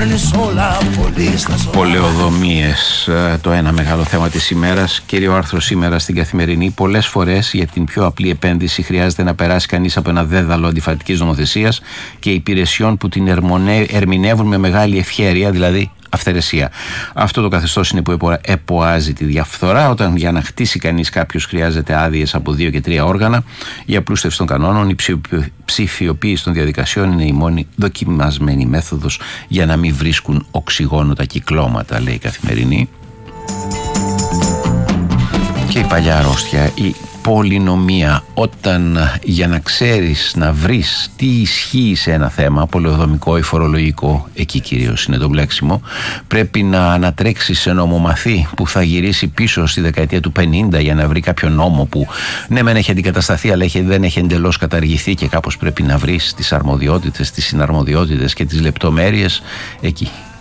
Πολεοδομίες, το ένα μεγάλο θέμα της ημέρας. Κύριο άρθρο σήμερα στην Καθημερινή. Πολλές φορές για την πιο απλή επένδυση χρειάζεται να περάσει κανείς από ένα δέδαλο αντιφατικής νομοθεσίας και υπηρεσιών που την ερμηνεύουν με μεγάλη ευχέρεια, δηλαδή αυθαιρεσία. Αυτό το καθεστώς είναι που εποάζει τη διαφθορά, όταν για να χτίσει κανείς κάποιος χρειάζεται άδειες από 2 και 3 όργανα. Η απλούστευση των κανόνων, η ψηφιοποίηση των διαδικασιών είναι η μόνη δοκιμασμένη μέθοδος για να μην βρίσκουν οξυγόνο τα κυκλώματα, λέει η Καθημερινή. Και η παλιά αρρώστια, η πολυνομία, όταν για να ξέρεις, να βρεις τι ισχύει σε ένα θέμα, πολεοδομικό ή φορολογικό, εκεί κυρίως είναι το μπλέξιμο, πρέπει να ανατρέξεις σε νομομαθή που θα γυρίσει πίσω στη δεκαετία του 50 για να βρει κάποιο νόμο που ναι μεν έχει αντικατασταθεί αλλά δεν έχει εντελώς καταργηθεί και κάπως πρέπει να βρεις τις αρμοδιότητες, τις συναρμοδιότητες και τις λεπτομέρειες εκεί.